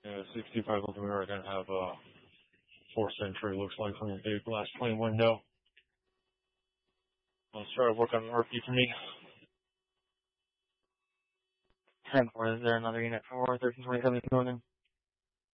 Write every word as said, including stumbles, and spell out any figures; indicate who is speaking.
Speaker 1: Yeah, sixty-five millimeter are going to have a four century, looks like, from your big glass plane window. Let's try to work on an R P for me.
Speaker 2: ten four, is there another unit for thirteen twenty-seven Northern?